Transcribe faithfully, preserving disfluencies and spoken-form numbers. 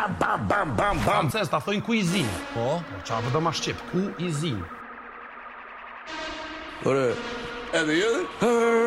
bam, bam, bam, bam, bam. Francez, ta thojnë cuisine. Po? Qa vëdo ma shqip, cuisine. Ore, edhe jedhe?